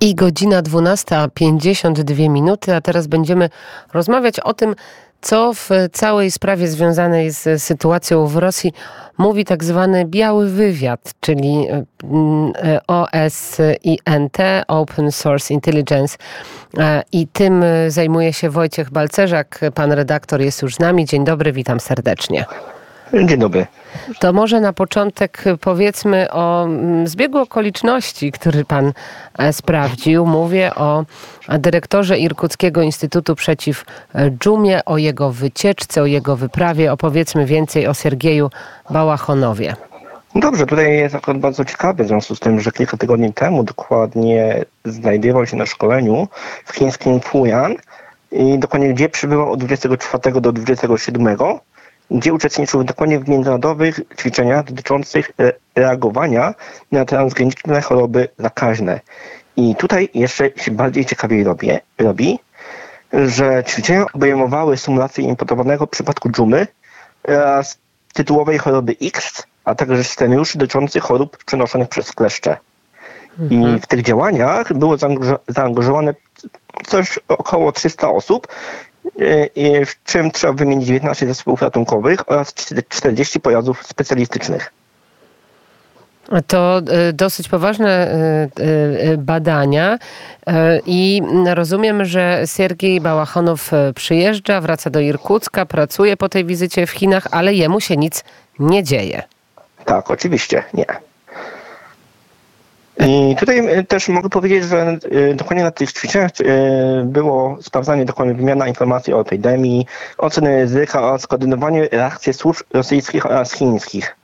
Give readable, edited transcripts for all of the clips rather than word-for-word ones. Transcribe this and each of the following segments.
I godzina 12:52, a teraz będziemy rozmawiać o tym, co w całej sprawie związanej z sytuacją w Rosji mówi tak zwany biały wywiad, czyli OSINT, Open Source Intelligence. I tym zajmuje się Wojciech Balcerzak. Pan redaktor jest już z nami. Dzień dobry, witam serdecznie. Dzień dobry. To może na początek powiedzmy o zbiegu okoliczności, który pan sprawdził. Mówię o dyrektorze Irkuckiego Instytutu Przeciw Dżumie, o jego wycieczce, o jego wyprawie. Opowiedzmy więcej o Siergieju Bałachonowie. Dobrze, tutaj jest akurat bardzo ciekawy w związku z tym, że kilka tygodni temu dokładnie znajdował się na szkoleniu w chińskim Fujian i dokładnie gdzie przybywał od 24 do 27, gdzie uczestniczył dokładnie w międzynarodowych ćwiczeniach dotyczących reagowania na transgraniczne choroby zakaźne. I tutaj jeszcze się bardziej ciekawiej robi, że ćwiczenia obejmowały symulację importowanego przypadku dżumy oraz tytułowej choroby X, a także scenariuszy dotyczących chorób przenoszonych przez kleszcze. I w tych działaniach było zaangażowane coś około 300 osób, w czym trzeba wymienić 19 zespołów ratunkowych oraz 40 pojazdów specjalistycznych. To dosyć poważne badania i rozumiem, że Siergiej Bałachonow przyjeżdża, wraca do Irkucka, pracuje po tej wizycie w Chinach, ale jemu się nic nie dzieje. Tak, oczywiście, nie. I tutaj też mogę powiedzieć, że dokładnie na tych ćwiczeniach było sprawdzanie dokładnie wymiana informacji o epidemii, oceny ryzyka oraz skoordynowanie reakcji służb rosyjskich oraz chińskich.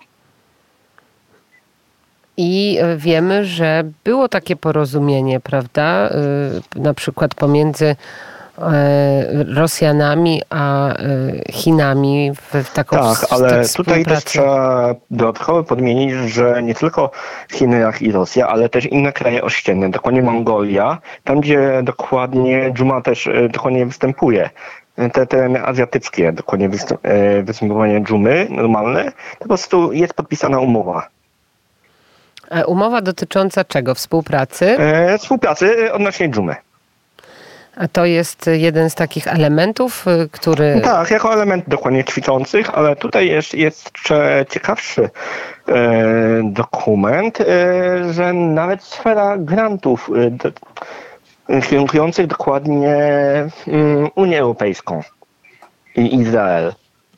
I wiemy, że było takie porozumienie, prawda, na przykład pomiędzy Rosjanami a Chinami w taką Tak, ale tutaj też trzeba dodatkowo podmienić, że nie tylko Chiny, jak i Rosja, ale też inne kraje ościenne, dokładnie Mongolia, tam gdzie dokładnie dżuma też dokładnie występuje. Te tereny azjatyckie, dokładnie występowanie dżumy normalne, to po prostu jest podpisana umowa. Umowa dotycząca czego? Współpracy? Współpracy odnośnie dżumy. A to jest jeden z takich elementów, który... Tak, jako element dokładnie ćwiczących, ale tutaj jest jeszcze ciekawszy dokument, że nawet sfera grantów kierunkujących dokładnie Unię Europejską i Izrael.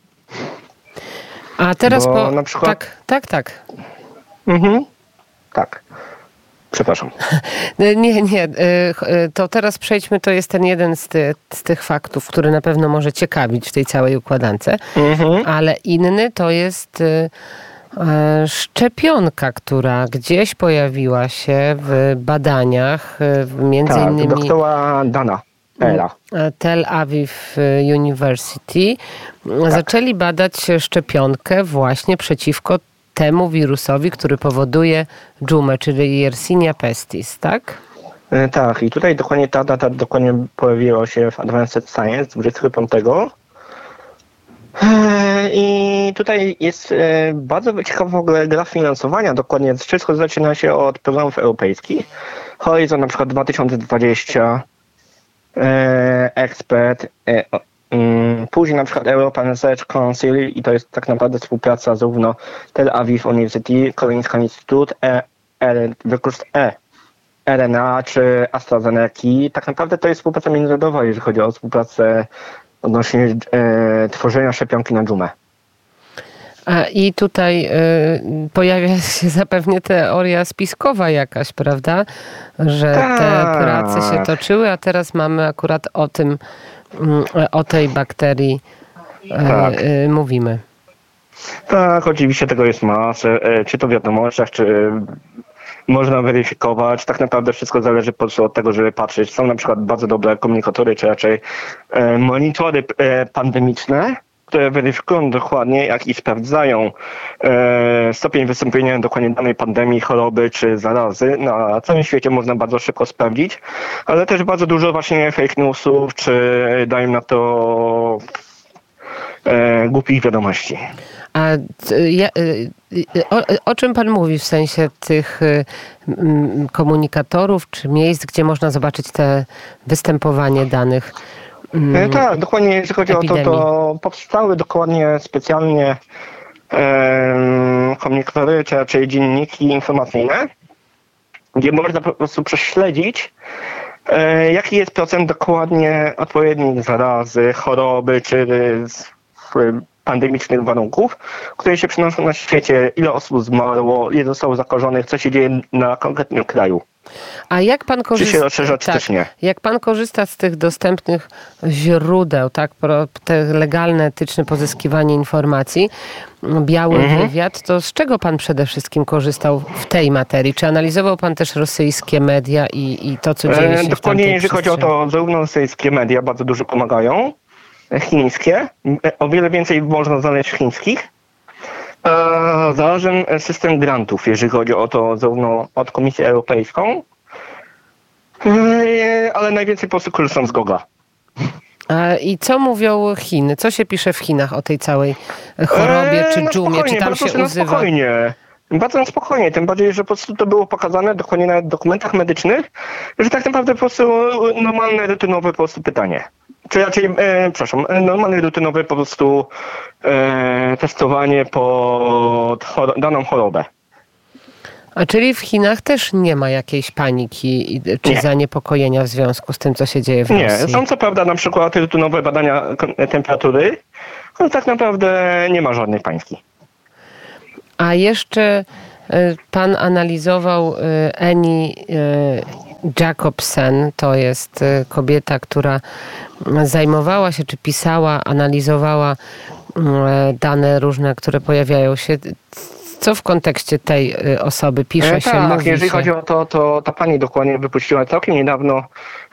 A teraz na przykład... Tak. Tak. Przepraszam. Nie. To teraz przejdźmy, to jest ten jeden z tych faktów, który na pewno może ciekawić w tej całej układance. Ale inny to jest szczepionka, która gdzieś pojawiła się w badaniach, między innymi doktora Dana Tel Aviv University. Zaczęli badać szczepionkę właśnie przeciwko temu wirusowi, który powoduje dżumę, czyli Yersinia pestis, tak? Tak, i tutaj dokładnie ta data dokładnie pojawiła się w Advanced Science 25. I tutaj jest bardzo ciekawa w ogóle gra finansowania. Dokładnie wszystko zaczyna się od programów europejskich. Horizon na przykład 2020, Expert, później na przykład European Research Council i to jest tak naprawdę współpraca zarówno Tel Aviv University, Karolinska Instytut, RNA czy AstraZeneca. Tak naprawdę to jest współpraca międzynarodowa, jeżeli chodzi o współpracę odnośnie tworzenia szczepionki na dżumę. I tutaj pojawia się zapewne teoria spiskowa jakaś, prawda? Że te prace się toczyły, a teraz mamy akurat o tej bakterii mówimy. Tak, oczywiście tego jest masę. Czy to w wiadomościach, czy można weryfikować. Tak naprawdę wszystko zależy po prostu od tego, żeby patrzeć. Są na przykład bardzo dobre komunikatory, czy raczej monitory pandemiczne, które weryfikują dokładnie, jak i sprawdzają stopień wystąpienia dokładnie danej pandemii, choroby czy zarazy. Na całym świecie można bardzo szybko sprawdzić, ale też bardzo dużo właśnie fake newsów, czy dają na to głupich wiadomości. A o czym pan mówi w sensie tych komunikatorów czy miejsc, gdzie można zobaczyć te występowanie danych? Tak, dokładnie, jeśli chodzi epidemii. o to powstały dokładnie specjalnie komunikatory, czy raczej dzienniki informacyjne, gdzie można po prostu prześledzić, jaki jest procent dokładnie odpowiednich zarazy, choroby, czy pandemicznych warunków, które się przynoszą na świecie, ile osób zmarło, ile zostało zakażonych, co się dzieje na konkretnym kraju. A jak pan korzysta, czy się rozszerza, czy też nie? Jak pan korzysta z tych dostępnych źródeł, tak, te legalne, etyczne pozyskiwanie informacji, biały wywiad, to z czego pan przede wszystkim korzystał w tej materii? Czy analizował pan też rosyjskie media i to, co dzieje się dokładnie, w jeżeli chodzi o to, zarówno rosyjskie media bardzo dużo pomagają, chińskie, o wiele więcej można znaleźć chińskich. Zarazem system grantów, jeżeli chodzi o to, zarówno od Komisji Europejską, ale najwięcej po prostu korzystam z Google'a. I co mówią Chiny? Co się pisze w Chinach o tej całej chorobie, czy dżumie? Czy tam się uzywa? Spokojnie. Bardzo spokojnie, tym bardziej, że po prostu to było pokazane dokładnie na dokumentach medycznych, że tak naprawdę po prostu normalne, rutynowe po prostu pytanie. Czy raczej, normalne, rutynowe po prostu testowanie pod daną chorobę. A czyli w Chinach też nie ma jakiejś paniki czy zaniepokojenia w związku z tym, co się dzieje w Rosji? Nie, są co prawda na przykład rutynowe badania temperatury, ale tak naprawdę nie ma żadnej pański. A jeszcze pan analizował Annie Jacobsen, to jest kobieta, która zajmowała się, czy pisała, analizowała dane różne, które pojawiają się. Co w kontekście tej osoby pisze się, mówi jeżeli się? chodzi o to ta pani dokładnie wypuściła całkiem niedawno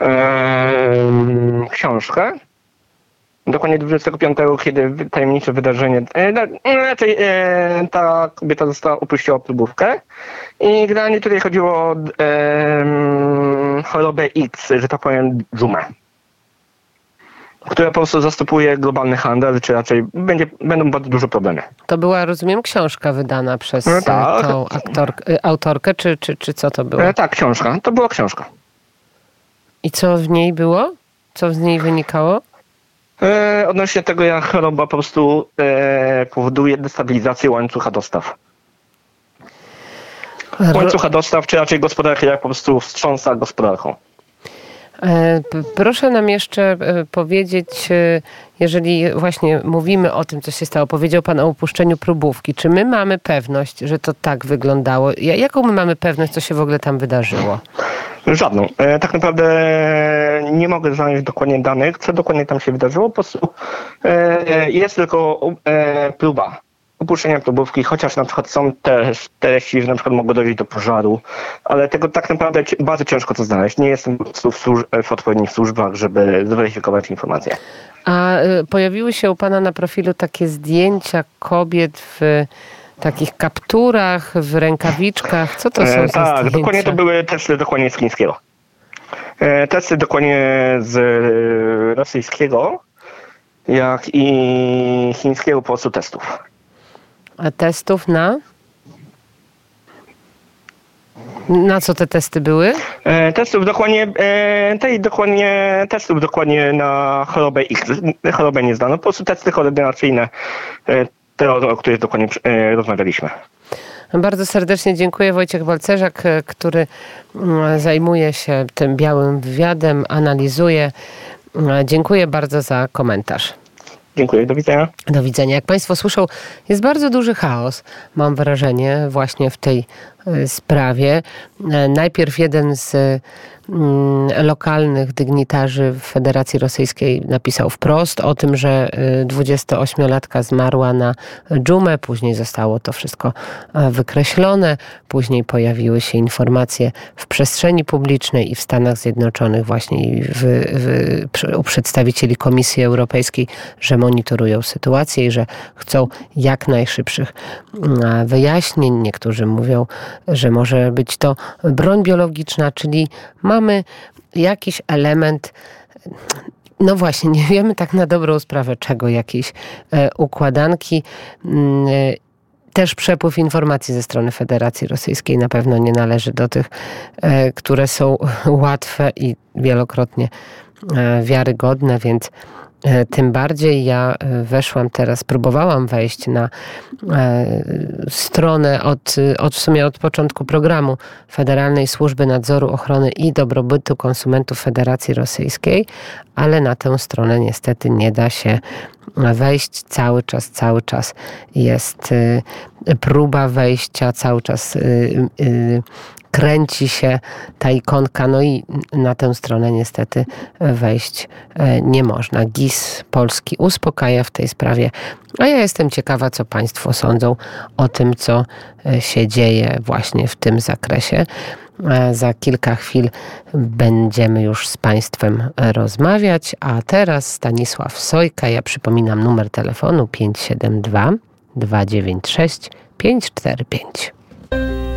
książkę. Dokładnie 25, kiedy tajemnicze wydarzenie, raczej ta kobieta opuściła próbówkę i generalnie tutaj chodziło o chorobę X, że tak powiem dżumę, która po prostu zastępuje globalny handel, czy raczej będą bardzo duże problemy. To była, rozumiem, książka wydana przez tą autorkę, czy co to było? Tak, książka. To była książka. I co w niej było? Co z niej wynikało? Odnośnie tego, jak choroba po prostu powoduje destabilizację łańcucha dostaw. Łańcucha dostaw, czy raczej gospodarki, jak po prostu wstrząsa gospodarką. Proszę nam jeszcze powiedzieć, jeżeli właśnie mówimy o tym, co się stało, powiedział pan o upuszczeniu próbówki. Czy my mamy pewność, że to tak wyglądało? Jaką my mamy pewność, co się w ogóle tam wydarzyło? Żadną. Tak naprawdę nie mogę znaleźć dokładnie danych, co dokładnie tam się wydarzyło. Po prostu jest tylko próba upuszczenia próbówki, chociaż na przykład są też treści, że na przykład mogło dojść do pożaru, ale tego tak naprawdę bardzo ciężko to znaleźć. Nie jestem po prostu w odpowiednich służbach, żeby zweryfikować informacje. A pojawiły się u pana na profilu takie zdjęcia kobiet w takich kapturach, w rękawiczkach. Co to są za zdjęcia? Tak, dokładnie to były testy dokładnie z chińskiego. Testy dokładnie z rosyjskiego, jak i chińskiego po prostu testów. A testów na? Na co te testy były? Testów dokładnie na chorobę X. Chorobę nie znano, po prostu testy koordynacyjne, te, o których dokładnie rozmawialiśmy. Bardzo serdecznie dziękuję. Wojciech Balcerzak, który zajmuje się tym białym wywiadem, analizuje. Dziękuję bardzo za komentarz. Dziękuję, do widzenia. Do widzenia. Jak państwo słyszą, jest bardzo duży chaos, mam wrażenie, właśnie w tej sprawie. Najpierw jeden z lokalnych dygnitarzy w Federacji Rosyjskiej napisał wprost o tym, że 28-latka zmarła na dżumę. Później zostało to wszystko wykreślone. Później pojawiły się informacje w przestrzeni publicznej i w Stanach Zjednoczonych właśnie u przedstawicieli Komisji Europejskiej, że monitorują sytuację i że chcą jak najszybszych wyjaśnień. Niektórzy mówią, że może być to broń biologiczna, czyli mamy jakiś element No właśnie, nie wiemy tak na dobrą sprawę czego, jakiejś układanki. Też przepływ informacji ze strony Federacji Rosyjskiej na pewno nie należy do tych, które są łatwe i wielokrotnie wiarygodne, więc tym bardziej ja próbowałam wejść na stronę w sumie od początku programu Federalnej Służby Nadzoru Ochrony i Dobrobytu Konsumentów Federacji Rosyjskiej, ale na tę stronę niestety nie da się wejść. Cały czas jest próba wejścia, cały czas kręci się ta ikonka, no i na tę stronę niestety wejść nie można. GIS Polski uspokaja w tej sprawie, a ja jestem ciekawa, co Państwo sądzą o tym, co się dzieje właśnie w tym zakresie. Za kilka chwil będziemy już z Państwem rozmawiać, a teraz Stanisław Sojka. Ja przypominam numer telefonu 572 296 545.